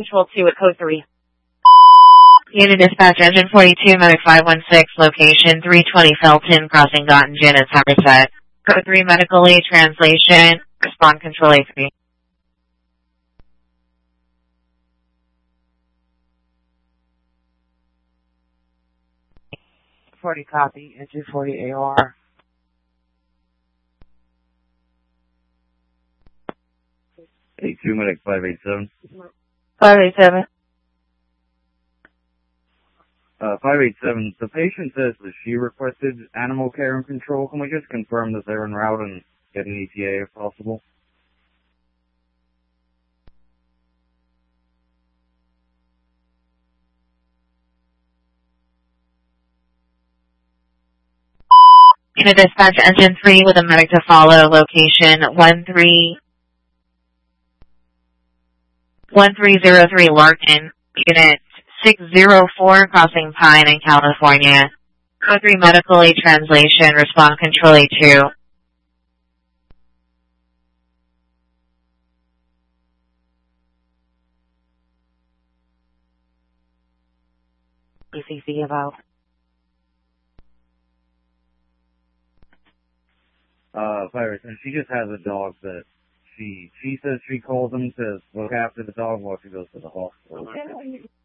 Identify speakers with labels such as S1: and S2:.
S1: Control 2 at code 3. Unit Dispatch Engine 42, Medic 516, location 320 Felton, crossing Gottingen at Somerset. Code 3 medical aid translation, respond Control A3. 40 copy, Engine 40 AR.
S2: Hey, 2 Medic 587.
S1: 587.
S2: 587, the patient says that she requested animal care and control. Can we just confirm that they're en route and get an ETA if possible?
S1: Unit Dispatch Engine 3 with a medic to follow, location 1303 Larkin, Unit 604, crossing Pine in California. Code 3 medical aid translation, respond Control A2. ECC about.
S2: And she just has a dog that she says she calls him to look after the dog while she goes to the hospital.